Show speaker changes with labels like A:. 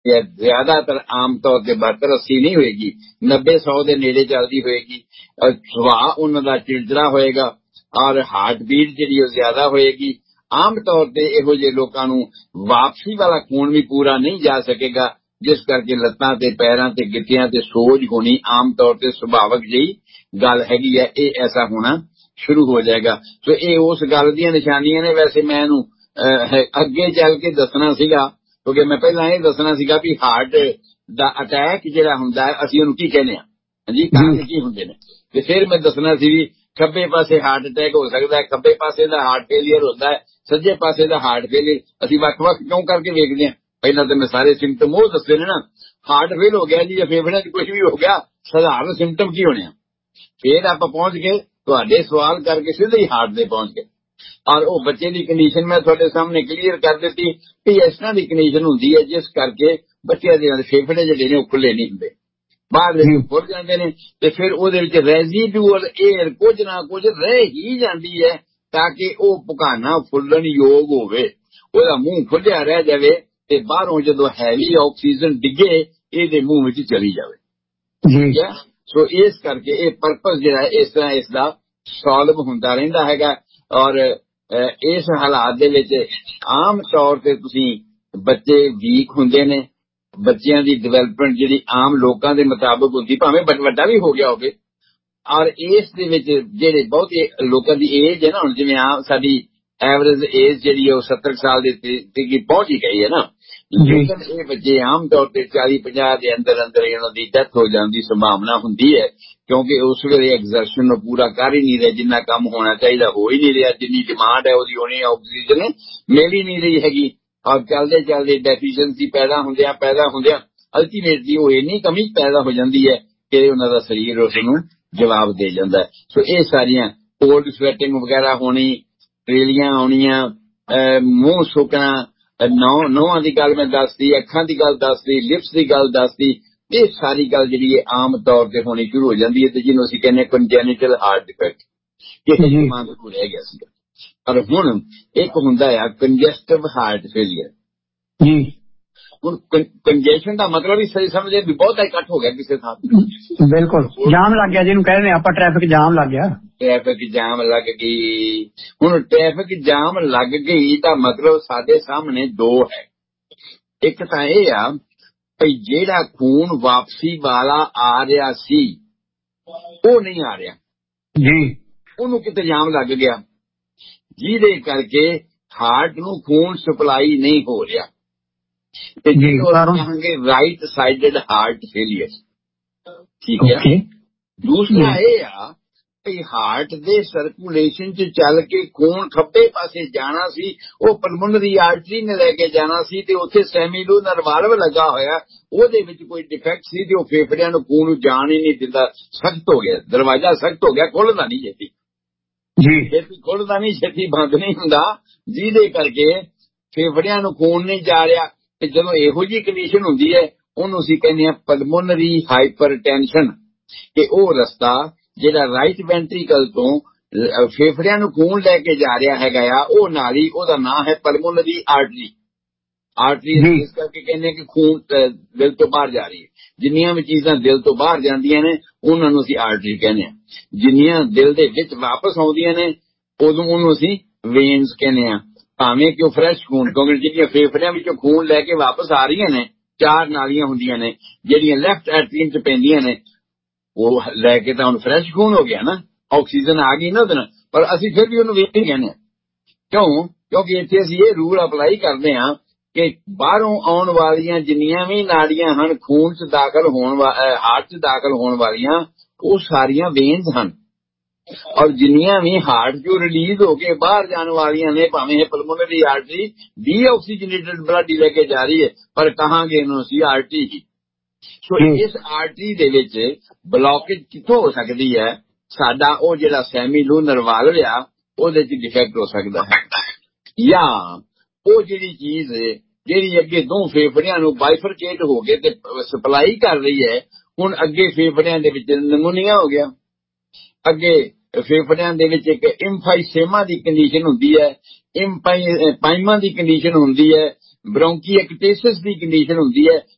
A: ज्यादातर आम तौर पर 72-80 नहीं होएगी, 90-100 के नेड़े चलती होएगी। सुभाव उन्होंने चिड़चिड़ा होएगा और हार्ट बीट जी ज्यादा होएगी। आम तौर पर इहो जे लोगों नूं वापसी वाला खून भी पूरा नहीं जा सकेगा, जिस करके लत्तां ते पैरां ते गिट्टियां ते सोज होनी आम तौर पर सुभाविक जी गल हैगी है। ये ऐसा होना शुरू हो जाएगा। तो ये उस गल दी निशानियां ने। वैसे मैं अगे चल के दसना सीगा, क्योंकि मैं पहला ये दसना सीगा भी हार्ट दा अटैक जिहड़ा हुंदा है असीं उहनूं की कहने आ जी, कारण की हुंदे ने। ते फिर मैं दसना सी भी खब्बे पासे हार्ट अटैक हो सकता है, खब्बे पासे दा हार्ट फेलियर होता है, सज्जे पासे दा हार्ट फेलियर असीं वख-वख क्यों करके वेखदे हैं। पहला तो मैं सारे सिम्पटम वो दसदे ने ना, हार्ट फेल हो गया जी या फेफड़े च कुछ भी हो गया, साधारण सिम्पटम की होने। फिर आप पहुंच गए तुहाडे सवाल करके सीधे ही हार्ट दे पहुंच गए। और वो बच्चे की कंडीशन मैं थोड़े सामने क्लीयर कर दी कि इस तरह की कंडीशन होंगी है जिस करके बच्चे के फेफड़े जिहड़े ने खुले नहीं होंगे, बाहर खुल जाते हैं। तो फिर वो रेजिडुअल एयर कुछ ना कुछ रह ही जाती है ताकि वो पुकाना फुलन योग होवे, ओदा मुंह खुलिया रह जाए ते बाहरों जो हैवी ऑक्सीजन डिगे ये मुंह में चली जाए। ठीक है। सो इस करके ये परपज जिहड़ा इस तरह इसका सॉल्व होंदा रहिंदा हैगा। और इस हालात दे विच आम तौर ते तुसीं बच्चे वीक हुंदे ने, बच्चियां दी डिवेलपमेंट जिहड़ी आम लोकां दे मुताबिक हुंदी, भावें वड्डा भी हो गया होवे। और इस दे विच जिहड़े बहुत लोकां दी एज है ना, हुण जिवें आम साडी एवरेज एज जिहड़ी है 70 साल दी पहुंच ही गई है ना, लेकिन ये बच्चे आम तौर पर 40-50 के अंदर अंदर इन्हों की डेथ हो जाने की संभावना होंगी है, क्योंकि उस वे एग्जर्शन पूरा कर ही नहीं रहे, जिन्ना काम होना चाहिए हो ही नहीं रहा, जिन्नी डिमांड है वो होनी ऑक्सीजन मिल ही नहीं रही हैगी। और चलते चलते डेफिशिएंसी पैदा होंदिया अल्टीमेटली वो इन्नी कमी पैदा हो जाती है कि उन्होंने शरीर उसनूं जवाब दे जाता है। सो ये सारिया कोल्ड स्वेटिंग वगैरह होनी, ट्रेलियां आनिया, मुंह सुकना, नौहां की गल मैं दसदी, अखां की गल दसदी, लिप्स की गल दसदी, ये सारी गल जी आम तौर पर होनी शुरू हो जाती है। जिन्होंने असीं कहने कंजेनिटल हार्ट डिफेक्ट, किसी जमान तो रह गया सीगा। पर हुण एक हुंदा है कंजेस्टिव हार्ट फेलियर जी। हुण कंजेशन का मतलब ही सही समझे भी बहुत इकट्ठ हो गया किसी थां, बिल्कुल जाम लग गया, जिन्होंने कहने आपां ट्रैफिक जाम लग गया, ट्रैफिक जाम लग गई। हुण ट्रैफिक जाम लग गई तो मतलब साडे सामने दो है। एक तां इह आ भई जिहड़ा खून वापसी वाला आ रहा सी वो नहीं आ रहा जी, ਉਹਨੂੰ किते जाम लग गया ਜਿਹਦੇ करके हार्ट ਨੂੰ खून सप्लाई नहीं हो रहा ਤੇ ਜਿਹਨੂੰ ਕਹਾਂਗੇ राइट साइडेड हार्ट फेलियर। ठीक है। दूसरा ਇਹ ਆ ਭਈ हार्ट ਦੇ ਸਰਕੂਲੇਸ਼ਨ ਚ ਚੱਲ ਕੇ खून ਖੱਬੇ ਪਾਸੇ ਜਾਣਾ ਸੀ, ਉਹ ਪਲਮੋਨਰੀ ਆਰਟਰੀ ਨੇ ਲੈ ਕੇ ਜਾਣਾ ਸੀ ਤੇ ਉੱਥੇ ਸੈਮੀਲੂਨਰ ਵਾਲਵ ਲੱਗਾ ਹੋਇਆ, ਉਹਦੇ ਵਿੱਚ ਕੋਈ ਡਿਫੈਕਟ ਸੀ ਤੇ ਉਹ ਫੇਫੜਿਆਂ ਨੂੰ खून ਨੂੰ ਜਾਣ ਹੀ ਨਹੀਂ ਦਿੰਦਾ, ਸਖਤ ਹੋ ਗਿਆ, ਦਰਵਾਜ਼ਾ ਸਖਤ ਹੋ ਗਿਆ, ਖੁੱਲਦਾ ਨਹੀਂ ਛੇਤੀ ਜੀ, ਛੇਤੀ ਖੁੱਲਦਾ ਨਹੀਂ, ਛੇਤੀ ਬੰਦ ਨਹੀਂ ਹੁੰਦਾ, ਜਿਹਦੇ ਕਰਕੇ ਫੇਫੜਿਆਂ ਨੂੰ खून ਨਹੀਂ ਜਾ ਰਿਹਾ। ਤੇ ਜਦੋਂ ਇਹੋ ਜਿਹੀ ਕੰਡੀਸ਼ਨ ਹੁੰਦੀ ਹੈ ਉਹਨੂੰ ਅਸੀਂ ਕਹਿੰਦੇ ਆ ਪਲਮੋਨਰੀ ਹਾਈਪਰਟੈਂਸ਼ਨ, ਕਿ ਉਹ ਰਸਤਾ ਜਿਹੜਾ ਰਾਈਟ ਵੈਂਟਰੀਕਲ ਤੋਂ ਫੇਫੜਿਆਂ ਨੂੰ खून ਲੈ ਕੇ ਜਾ ਰਿਹਾ ਹੈਗਾ ਆ, ਉਹ ਨਾਲੀ ਉਹਦਾ ਨਾਂ ਹੈ ਪਲਮੋਨਰੀ ਆਰਟਰੀ। ਆਰਟਰੀ ਇਸ ਕਰਕੇ ਕਹਿੰਦੇ ਕਿ खून ਦਿਲ ਤੋਂ ਬਾਹਰ ਜਾ ਰਹੀ ਹੈ। ਜਿੰਨੀਆਂ ਵੀ ਚੀਜ਼ਾਂ ਦਿਲ ਤੋਂ ਬਾਹਰ ਜਾਂਦੀਆਂ ਨੇ ਉਹਨਾਂ ਨੂੰ ਅਸੀਂ ਆਰਟਰੀ ਕਹਿੰਦੇ ਆ, ਜਿੰਨੀਆਂ ਦਿਲ ਦੇ ਵਿੱਚ ਵਾਪਸ ਆਉਂਦੀਆਂ ਨੇ ਉਦੋਂ ਉਹਨੂੰ ਅਸੀਂ ਵੇਨਸ ਕਹਿੰਦੇ ਆ। ਭਾਵੇਂ ਕਿ ਉਹ ਫਰੈਸ਼ खून, ਕਿਉਂਕਿ ਜਿਹੜੀਆਂ ਫੇਫੜਿਆਂ ਵਿੱਚੋਂ खून ਲੈ ਕੇ ਵਾਪਸ ਆ ਰਹੀਆਂ ਨੇ 4 ਨਾਲੀਆਂ ਹੁੰਦੀਆਂ ਨੇ ਜਿਹੜੀਆਂ ਲੈਫਟ ਐਟਰੀਅਮ ਚ ਪੈਂਦੀਆਂ ਨੇ, ਉਹ ਲੈ ਕੇ ਤਾਂ ਹੁਣ ਫਰੈਸ਼ खून ਹੋ ਗਿਆ ਨਾ, ਆਕਸੀਜਨ ਆ ਗਈ ਨਾ ਉਹਦੇ ਨਾਲ, ਪਰ ਅਸੀਂ ਫਿਰ ਵੀ ਉਹਨੂੰ ਵੇਨ ਕਹਿੰਦੇ ਆ। ਕਿਉਂ? ਕਿਉਂਕਿ ਇੱਥੇ ਅਸੀਂ ਇਹ ਰੂਲ ਅਪਲਾਈ ਕਰਦੇ ਹਾਂ ਕਿ ਬਾਹਰੋਂ ਆਉਣ ਵਾਲੀਆਂ ਜਿੰਨੀਆਂ ਵੀ ਨਾੜੀਆਂ ਹਨ खून ਚ ਦਾਖਲ ਹੋਣ ਹਾਰਟ ਚ ਦਾਖਲ ਹੋਣ ਵਾਲੀਆਂ, ਉਹ ਸਾਰੀਆਂ ਵੇਨਸ ਹਨ। और जिन्नियां भी हार्ट जो रिलीज होके बाहर जाने वाली ने, भावें पल्मोनरी आर्टरी डीऑक्सीजनेटेड ब्लड लेके जा रही है, पर कहांगे आर्टरी ही। सो इस आर्टरी दे विच ब्लॉकेज कितों हो सकती है, साडा ओ जिहड़ा सैमीलूनर वाल्व आ ओहदे च डिफेक्ट हो सकता है, या ओ जिहड़ी चीज जिहड़ी अगे दो फेफड़ियां नूं बाइफरकेट हो गए ते सप्लाई कर रही है, हुण अगे फेफड़ियां दे विच निमोनिया हो गया, अगे फेफड़ियां दे विच एक इंफाइसेमा की कंडीशन हुंदी है, इंफाइमा की कंडीशन हुंदी है, ब्रोंकीएक्टेसिस की कंडीशन हुंदी है,